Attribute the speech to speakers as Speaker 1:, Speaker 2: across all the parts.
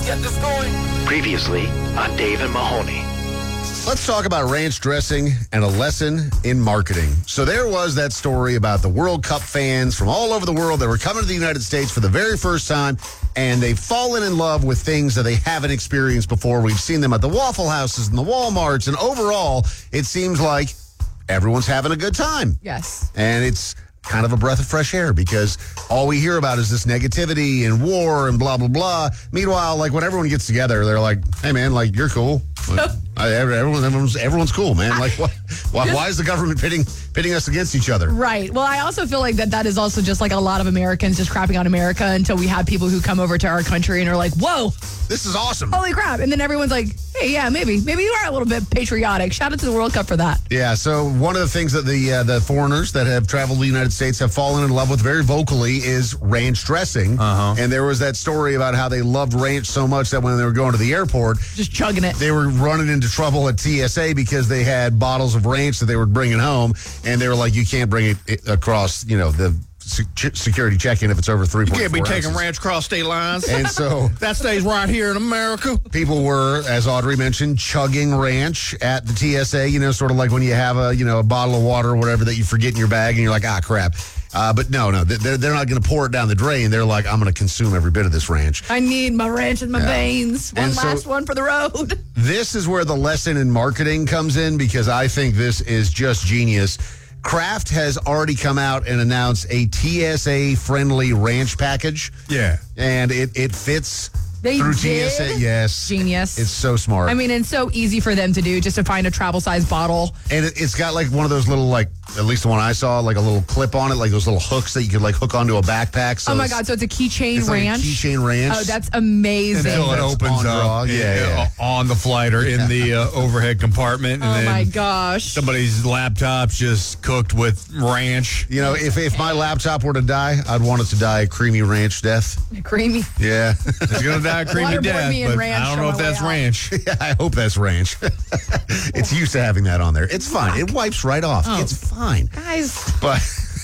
Speaker 1: get this going.
Speaker 2: Previously on Dave and Mahoney.
Speaker 3: Let's talk about ranch dressing and a lesson in marketing. So there was that story about the World Cup fans from all over the world that were coming to the United States for the very first time, and they've fallen in love with things that they haven't experienced before. We've seen them at the Waffle Houses and the Walmarts, and overall, it seems like everyone's having a good time.
Speaker 4: Yes.
Speaker 3: And it's kind of a breath of fresh air because all we hear about is this negativity and war and blah, blah, blah. Meanwhile, like when everyone gets together, they're like, hey, man, like you're cool. Like, everyone's cool, man. Like, why is the government pitting us against each other?
Speaker 4: Right. Well, I also feel like that is also just like a lot of Americans just crapping on America until we have people who come over to our country and are like, whoa,
Speaker 3: this is awesome.
Speaker 4: Holy crap. And then everyone's like, hey, yeah, maybe you are a little bit patriotic. Shout out to the World Cup for that.
Speaker 3: Yeah. So one of the things that the foreigners that have traveled to the United States have fallen in love with very vocally is ranch dressing. And there was that story about how they loved ranch so much that when they were going to the airport,
Speaker 4: just chugging it,
Speaker 3: they were running into trouble at TSA because they had bottles of ranch that they were bringing home, and they were like, you can't bring it across, the security check-in if it's over 3.4
Speaker 5: You can't be
Speaker 3: ounces.
Speaker 5: taking ranch across state lines.
Speaker 3: And so
Speaker 5: that stays right here in America.
Speaker 3: People were, as Audrey mentioned, chugging ranch at the TSA, sort of like when you have a bottle of water or whatever that you forget in your bag and you're like, crap. But no, they're not going to pour it down the drain. They're like, I'm going to consume every bit of this ranch.
Speaker 4: I need my ranch in my veins. One
Speaker 3: And
Speaker 4: last one for the road.
Speaker 3: This is where the lesson in marketing comes in because I think this is just genius. Kraft has already come out and announced a TSA-friendly ranch package.
Speaker 5: Yeah.
Speaker 3: And it fits
Speaker 4: They
Speaker 3: through
Speaker 4: did?
Speaker 3: TSA. Yes.
Speaker 4: Genius.
Speaker 3: It's so smart.
Speaker 4: I mean, it's so easy for them to do just to find a travel-sized bottle.
Speaker 3: And it's got like one of those little, like, at least the one I saw, like a little clip on it, like those little hooks that you could like hook onto a backpack. So
Speaker 4: Oh my God, so it's a keychain
Speaker 3: it's like
Speaker 4: ranch?
Speaker 3: a keychain ranch.
Speaker 4: Oh, that's amazing.
Speaker 5: Until it
Speaker 3: That's
Speaker 5: opens
Speaker 3: on draw.
Speaker 5: up
Speaker 3: Yeah.
Speaker 5: on the flight or in the overhead compartment. And
Speaker 4: Oh
Speaker 5: then
Speaker 4: my gosh.
Speaker 5: somebody's laptop's just cooked with ranch.
Speaker 3: If my laptop were to die, I'd want it to die a creamy ranch death.
Speaker 4: Creamy.
Speaker 3: Yeah.
Speaker 5: It's going to die a creamy
Speaker 4: Waterboard
Speaker 5: death,
Speaker 4: me in
Speaker 5: but
Speaker 4: ranch
Speaker 5: I don't know
Speaker 4: on
Speaker 5: if
Speaker 4: my way
Speaker 5: that's
Speaker 4: out.
Speaker 5: ranch.
Speaker 3: Yeah, I hope that's ranch. It's used to having that on there. It's fine. It wipes right off.
Speaker 4: Oh.
Speaker 3: It's fine.
Speaker 4: Guys.
Speaker 3: But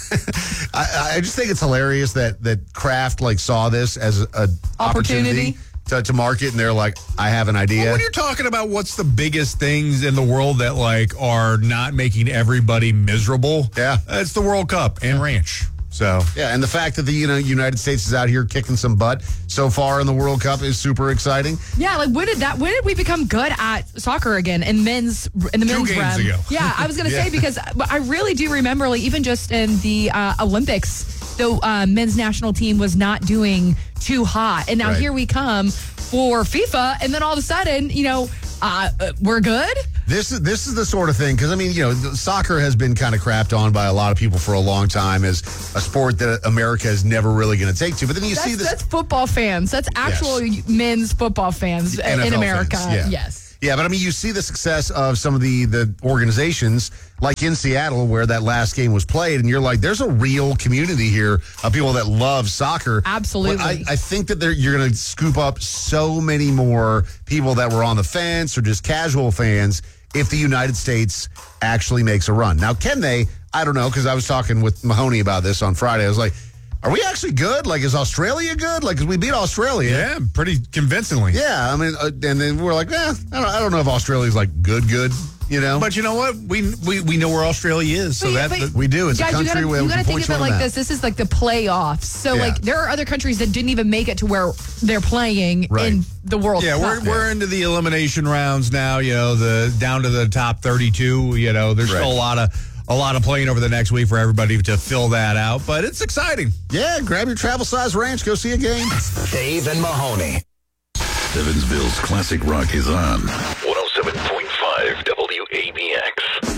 Speaker 3: I just think it's hilarious that Kraft saw this as an opportunity to market, and they're like, I have an idea.
Speaker 5: Well, when you're talking about what's the biggest things in the world that are not making everybody miserable, it's the World Cup and ranch. So
Speaker 3: yeah, and the fact that the United States is out here kicking some butt so far in the World Cup is super exciting.
Speaker 4: Yeah, when did we become good at soccer again in the men's
Speaker 5: games
Speaker 4: realm?
Speaker 5: ago.
Speaker 4: Yeah, I was gonna say because I really do remember even just in the Olympics, the men's national team was not doing too hot, and now
Speaker 3: Right.
Speaker 4: here we come for FIFA, and then all of a sudden, we're good.
Speaker 3: This is the sort of thing, because, soccer has been kind of crapped on by a lot of people for a long time as a sport that America is never really going to take to. But then you see this.
Speaker 4: That's football fans. That's actual men's football fans in
Speaker 3: NFL
Speaker 4: America.
Speaker 3: fans,
Speaker 4: Yes.
Speaker 3: Yeah, but you see the success of some of the organizations like in Seattle where that last game was played, and you're like, there's a real community here of people that love soccer.
Speaker 4: Absolutely.
Speaker 3: But I think that you're going to scoop up so many more people that were on the fence or just casual fans if the United States actually makes a run. Now, can they? I don't know, because I was talking with Mahoney about this on Friday. I was like, are we actually good? Is Australia good? Because we beat Australia.
Speaker 5: yeah, pretty convincingly.
Speaker 3: Yeah, and then we're like, I don't know if Australia's good,
Speaker 5: But you know what? We know where Australia is, so
Speaker 4: But-
Speaker 3: we do. It's
Speaker 4: Guys,
Speaker 3: a country where
Speaker 4: you
Speaker 3: we
Speaker 4: got to
Speaker 3: can
Speaker 4: think
Speaker 3: point
Speaker 4: of
Speaker 3: you
Speaker 4: it
Speaker 3: on a
Speaker 4: like
Speaker 3: map.
Speaker 4: this. This is like the playoffs. So
Speaker 3: Yeah.
Speaker 4: there are other countries that didn't even make it to where they're playing
Speaker 3: Right.
Speaker 4: in the World
Speaker 5: Yeah,
Speaker 4: Cup.
Speaker 5: we're into the elimination rounds now. The down to the top 32. There's still a lot of playing over the next week for everybody to fill that out, but it's exciting.
Speaker 3: Yeah, grab your travel size ranch, go see a game.
Speaker 2: Dave and Mahoney.
Speaker 6: Evansville's classic rock is on.